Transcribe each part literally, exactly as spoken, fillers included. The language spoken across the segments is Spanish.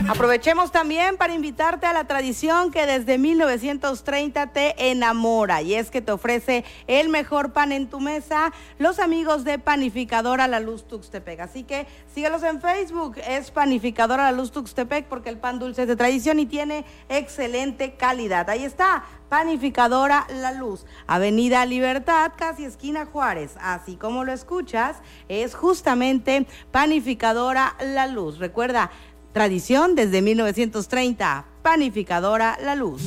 Aprovechemos también para invitarte a la tradición que desde mil novecientos treinta te enamora, y es que te ofrece el mejor pan en tu mesa, los amigos de Panificadora La Luz Tuxtepec. Así que síguelos en Facebook, es Panificadora La Luz Tuxtepec, porque el pan dulce es de tradición y tiene excelente calidad. Ahí está, Panificadora La Luz, Avenida Libertad, casi esquina Juárez. Así como lo escuchas, es justamente Panificadora La Luz. Recuerda, tradición desde mil novecientos treinta, Panificadora La Luz.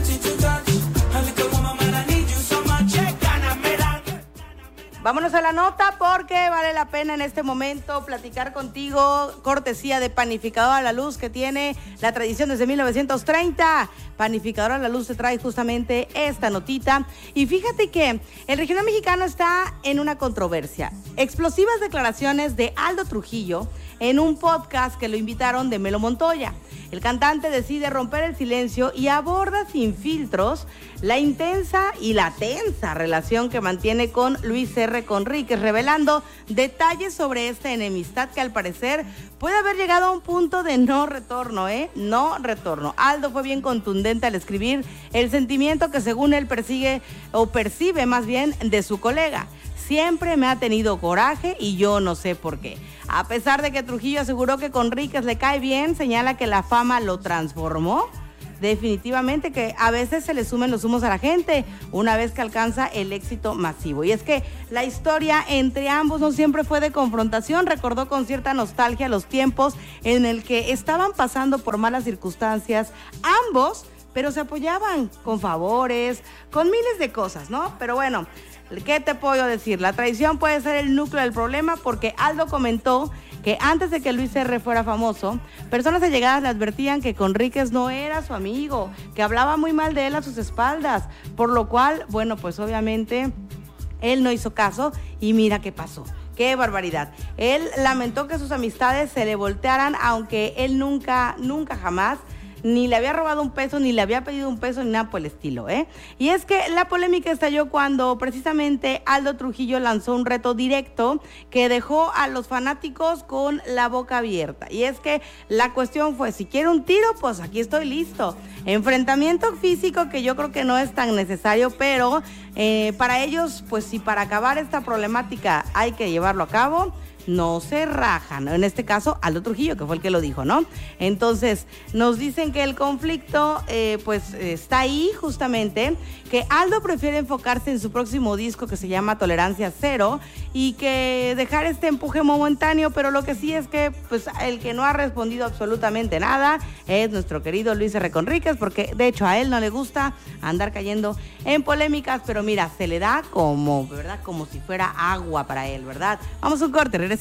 Vámonos a la nota porque vale la pena en este momento platicar contigo, cortesía de Panificadora La Luz, que tiene la tradición desde mil novecientos treinta. Panificadora La Luz te trae justamente esta notita. Y fíjate que el regional mexicano está en una controversia. Explosivas declaraciones de Aldo Trujillo en un podcast que lo invitaron de Melo Montoya. El cantante decide romper el silencio y aborda sin filtros la intensa y la tensa relación que mantiene con Luis R. Conríquez, revelando detalles sobre esta enemistad que al parecer puede haber llegado a un punto de no retorno, ¿eh? No retorno. Aldo fue bien contundente al escribir el sentimiento que según él persigue o percibe más bien de su colega. Siempre me ha tenido coraje y yo no sé por qué. A pesar de que Trujillo aseguró que Conríquez le cae bien, señala que la fama lo transformó. Definitivamente que a veces se le sumen los humos a la gente una vez que alcanza el éxito masivo. Y es que la historia entre ambos no siempre fue de confrontación. Recordó con cierta nostalgia los tiempos en el que estaban pasando por malas circunstancias ambos, pero se apoyaban con favores, con miles de cosas, ¿no? Pero bueno, ¿qué te puedo decir? La traición puede ser el núcleo del problema, porque Aldo comentó que antes de que Luis R. fuera famoso, personas allegadas le advertían que Conríquez no era su amigo, que hablaba muy mal de él a sus espaldas, por lo cual, bueno, pues obviamente él no hizo caso y mira qué pasó. ¡Qué barbaridad! Él lamentó que sus amistades se le voltearan, aunque él nunca, nunca jamás ni le había robado un peso, ni le había pedido un peso, ni nada por el estilo, ¿eh? Y es que la polémica estalló cuando precisamente Aldo Trujillo lanzó un reto directo que dejó a los fanáticos con la boca abierta. Y es que la cuestión fue, si quiero un tiro, pues aquí estoy listo. Enfrentamiento físico que yo creo que no es tan necesario, pero eh, para ellos, pues si para acabar esta problemática hay que llevarlo a cabo, no se rajan. En este caso, Aldo Trujillo, que fue el que lo dijo, ¿no? Entonces, nos dicen que el conflicto, eh, pues, está ahí justamente, que Aldo prefiere enfocarse en su próximo disco que se llama Tolerancia Cero y que dejar este empuje momentáneo, pero lo que sí es que, pues, el que no ha respondido absolutamente nada es nuestro querido Luis R. Conríquez, porque de hecho a él no le gusta andar cayendo en polémicas, pero mira, se le da como, ¿verdad? Como si fuera agua para él, ¿verdad? Vamos a un corte, regresamos.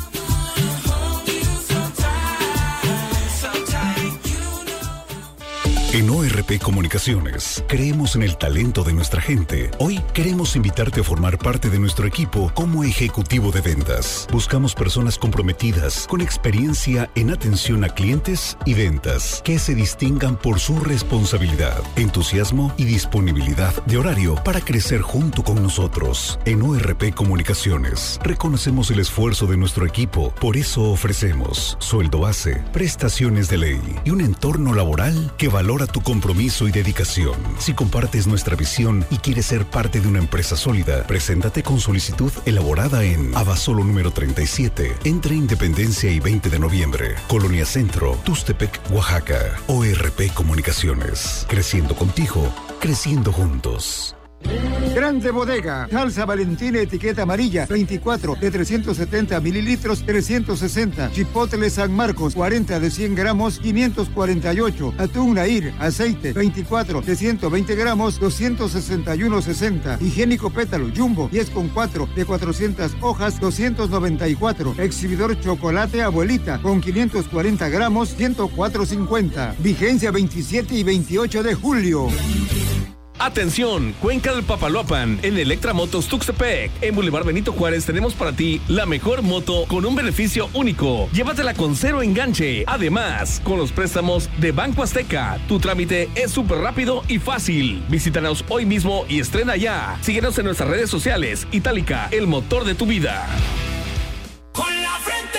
En O R P Comunicaciones, creemos en el talento de nuestra gente. Hoy queremos invitarte a formar parte de nuestro equipo como ejecutivo de ventas. Buscamos personas comprometidas, con experiencia en atención a clientes y ventas, que se distingan por su responsabilidad, entusiasmo y disponibilidad de horario para crecer junto con nosotros. En O R P Comunicaciones, reconocemos el esfuerzo de nuestro equipo, por eso ofrecemos sueldo base, prestaciones de ley y un entorno laboral que valora tu compromiso y dedicación. Si compartes nuestra visión y quieres ser parte de una empresa sólida, preséntate con solicitud elaborada en Abasolo número treinta y siete, entre Independencia y veinte de noviembre, Colonia Centro, Tuxtepec, Oaxaca. O R P Comunicaciones. Creciendo contigo, creciendo juntos. Grande Bodega, salsa Valentina etiqueta amarilla, veinticuatro de trescientos setenta mililitros, trescientos sesenta. Chipotle San Marcos, cuarenta de cien gramos, quinientos cuarenta y ocho. Atún Nair, aceite, veinticuatro de ciento veinte gramos, doscientos sesenta y uno sesenta. Higiénico Pétalo, Jumbo, diez con cuatro de cuatrocientas hojas, doscientos noventa y cuatro. Exhibidor Chocolate Abuelita, con quinientos cuarenta gramos, ciento cuatro cincuenta. Vigencia veintisiete y veintiocho de julio. Atención, Cuenca del Papaloapan, en Electra Motos Tuxtepec. En Boulevard Benito Juárez tenemos para ti la mejor moto con un beneficio único. Llévatela con cero enganche. Además, con los préstamos de Banco Azteca, tu trámite es súper rápido y fácil. Visítanos hoy mismo y estrena ya. Síguenos en nuestras redes sociales. Itálica, el motor de tu vida. Con la frente en alto.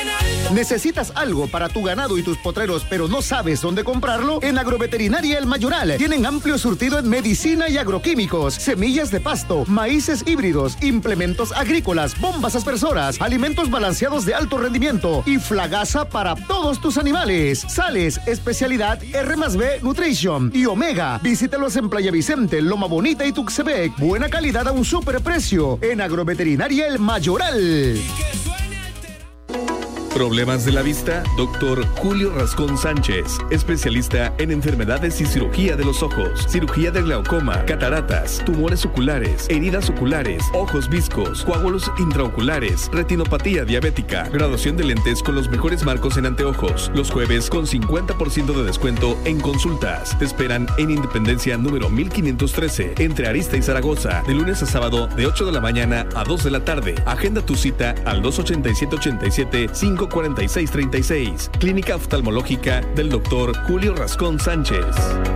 ¿Necesitas algo para tu ganado y tus potreros, pero no sabes dónde comprarlo? En Agroveterinaria El Mayoral tienen amplio surtido en medicina y agroquímicos, semillas de pasto, maíces híbridos, implementos agrícolas, bombas aspersoras, alimentos balanceados de alto rendimiento y flagaza para todos tus animales. Sales, especialidad R más B Nutrition y Omega. Visítalos en Playa Vicente, Loma Bonita y Tuxtepec. Buena calidad a un superprecio en Agroveterinaria El Mayoral. ¿Problemas de la vista? Doctor Julio Rascón Sánchez, especialista en enfermedades y cirugía de los ojos, cirugía de glaucoma, cataratas, tumores oculares, heridas oculares, ojos viscos, coágulos intraoculares, retinopatía diabética, graduación de lentes con los mejores marcos en anteojos. Los jueves con cincuenta por ciento de descuento en consultas. Te esperan en Independencia número mil quinientos trece, entre Arista y Zaragoza, de lunes a sábado de ocho de la mañana a dos de la tarde. Agenda tu cita al dos ochenta y siete, ochenta y siete, cinco cuarenta y seis treinta y seis. Clínica Oftalmológica del doctor Julio Rascón Sánchez.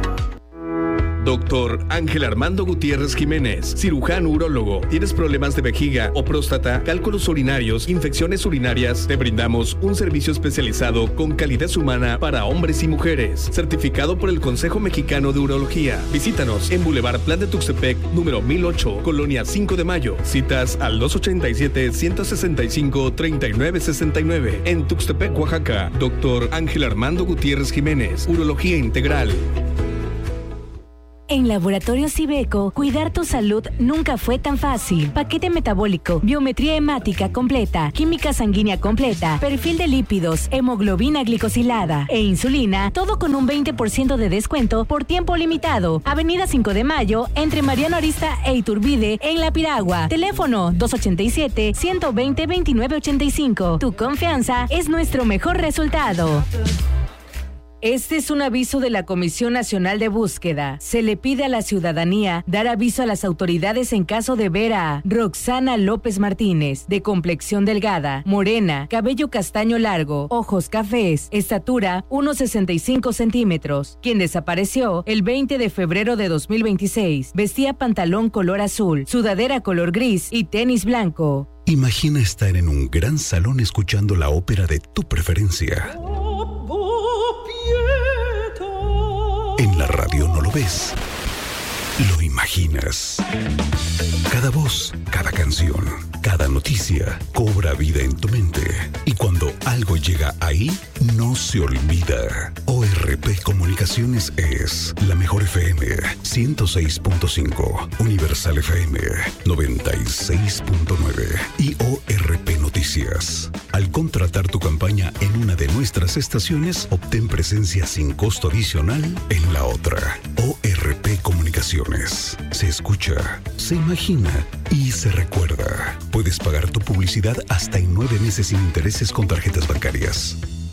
Doctor Ángel Armando Gutiérrez Jiménez, cirujano urólogo. ¿Tienes problemas de vejiga o próstata, cálculos urinarios, infecciones urinarias? Te brindamos un servicio especializado con calidez humana para hombres y mujeres, certificado por el Consejo Mexicano de Urología. Visítanos en Boulevard Plan de Tuxtepec, número mil ocho, Colonia cinco de Mayo. Citas al dos ochenta y siete, ciento sesenta y cinco, treinta y nueve sesenta y nueve. En Tuxtepec, Oaxaca. Doctor Ángel Armando Gutiérrez Jiménez, Urología Integral. En Laboratorios Ibeco, cuidar tu salud nunca fue tan fácil. Paquete metabólico, biometría hemática completa, química sanguínea completa, perfil de lípidos, hemoglobina glicosilada e insulina, todo con un veinte por ciento de descuento por tiempo limitado. Avenida cinco de Mayo, entre Mariano Arista e Iturbide, en La Piragua. Teléfono dos ochenta y siete, ciento veinte, veintinueve ochenta y cinco. Tu confianza es nuestro mejor resultado. Este es un aviso de la Comisión Nacional de Búsqueda. Se le pide a la ciudadanía dar aviso a las autoridades en caso de ver a Roxana López Martínez, de complexión delgada, morena, cabello castaño largo, ojos cafés, estatura uno sesenta y cinco centímetros, quien desapareció el veinte de febrero de dos mil veintiséis. Vestía pantalón color azul, sudadera color gris y tenis blanco. Imagina estar en un gran salón escuchando la ópera de tu preferencia. En la radio no lo ves, lo imaginas. Cada voz, cada canción, cada noticia cobra vida en tu mente. Y cuando algo llega ahí, no se olvida. O R P Comunicaciones es la mejor F M ciento seis punto cinco, Universal F M noventa y seis punto nueve y O R P Noticias. Al contratar tu campaña en una de nuestras estaciones, obtén presencia sin costo adicional en la otra. O R P Comunicaciones. Se escucha, se imagina y se recuerda. Puedes pagar tu publicidad hasta en nueve meses sin intereses con tarjetas bancarias.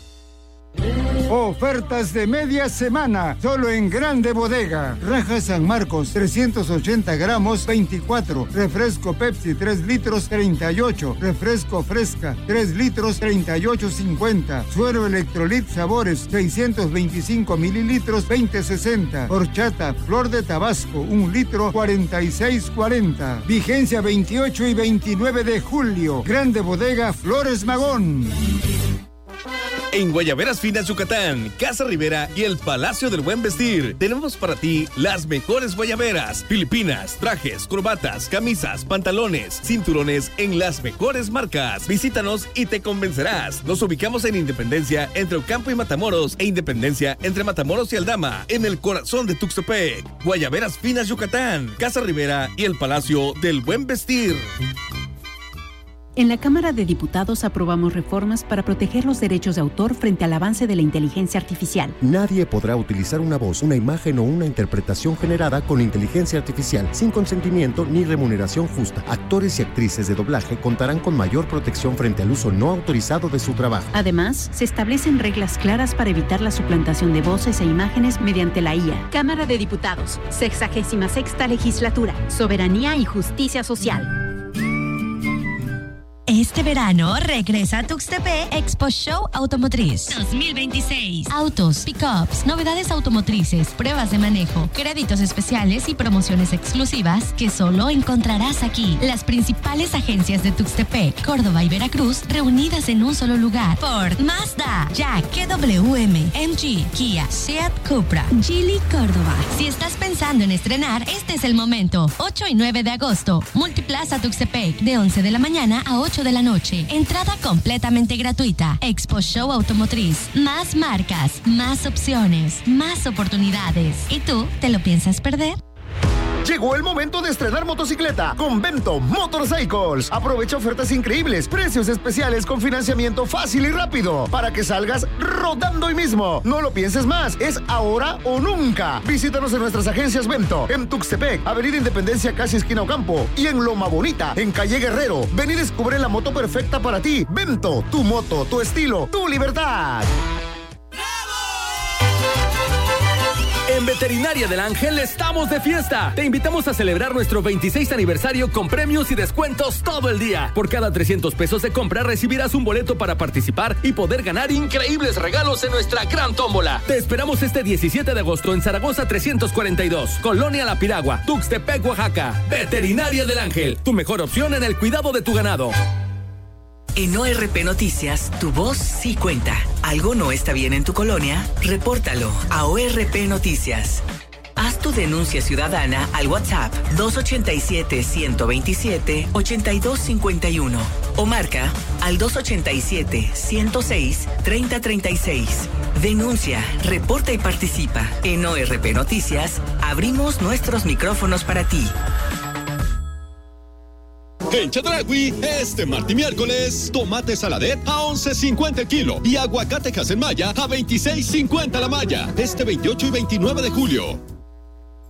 Ofertas de media semana, solo en Grande Bodega. Raja San Marcos, trescientos ochenta gramos, veinticuatro. Refresco Pepsi, tres litros, treinta y ocho. Refresco Fresca, tres litros, treinta y ocho cincuenta. Suero Electrolit Sabores, seiscientos veinticinco mililitros, veinte sesenta. Horchata Flor de Tabasco, un litro, cuarenta y seis cuarenta. Vigencia veintiocho y veintinueve de julio. Grande Bodega Flores Magón. En Guayaberas Finas Yucatán, Casa Rivera y el Palacio del Buen Vestir, tenemos para ti las mejores guayaberas, filipinas, trajes, corbatas, camisas, pantalones, cinturones en las mejores marcas. Visítanos y te convencerás. Nos ubicamos en Independencia entre Ocampo y Matamoros e Independencia entre Matamoros y Aldama, en el corazón de Tuxtepec. Guayaberas Finas Yucatán, Casa Rivera y el Palacio del Buen Vestir. En la Cámara de Diputados aprobamos reformas para proteger los derechos de autor frente al avance de la inteligencia artificial. Nadie podrá utilizar una voz, una imagen o una interpretación generada con inteligencia artificial sin consentimiento ni remuneración justa. Actores y actrices de doblaje contarán con mayor protección frente al uso no autorizado de su trabajo. Además, se establecen reglas claras para evitar la suplantación de voces e imágenes mediante la I A. Cámara de Diputados, sexagésima sexta legislatura, soberanía y justicia social. Este verano regresa a Tuxtepec Expo Show Automotriz dos mil veintiséis. Autos, pickups, novedades automotrices, pruebas de manejo, créditos especiales y promociones exclusivas que solo encontrarás aquí. Las principales agencias de Tuxtepec, Córdoba y Veracruz reunidas en un solo lugar. Ford, Mazda, Jack, K W M, M G, Kia, Seat, Cupra, Geely, Córdoba. Si estás pensando en estrenar, este es el momento. ocho y nueve de agosto, Multiplaza Tuxtepec, de once de la mañana a ocho de la noche. Entrada completamente gratuita. Expo Show Automotriz. Más marcas, más opciones, más oportunidades. ¿Y tú, te lo piensas perder? Llegó el momento de estrenar motocicleta con Vento Motorcycles. Aprovecha ofertas increíbles, precios especiales con financiamiento fácil y rápido para que salgas rodando hoy mismo. No lo pienses más, es ahora o nunca. Visítanos en nuestras agencias Vento, en Tuxtepec, Avenida Independencia casi esquina Ocampo, y en Loma Bonita, en Calle Guerrero. Ven y descubre la moto perfecta para ti. Vento, tu moto, tu estilo, tu libertad. En Veterinaria del Ángel estamos de fiesta. Te invitamos a celebrar nuestro veintiséis aniversario con premios y descuentos todo el día. Por cada trescientos pesos de compra recibirás un boleto para participar y poder ganar increíbles regalos en nuestra gran tómbola. Te esperamos este diecisiete de agosto en Zaragoza trescientos cuarenta y dos, Colonia La Piragua, Tuxtepec, Oaxaca. Veterinaria del Ángel, tu mejor opción en el cuidado de tu ganado. En O R P Noticias, tu voz sí cuenta. ¿Algo no está bien en tu colonia? Repórtalo a O R P Noticias. Haz tu denuncia ciudadana al WhatsApp dos ocho siete, uno dos siete, ocho dos cinco uno o marca al dos ocho siete, uno cero seis, tres cero tres seis. Denuncia, reporta y participa. En O R P Noticias, abrimos nuestros micrófonos para ti. En Chedraui, este martes y miércoles, tomate saladet a once cincuenta el kilo y aguacate Haselmaya a veintiséis cincuenta la malla. Este veintiocho y veintinueve de julio.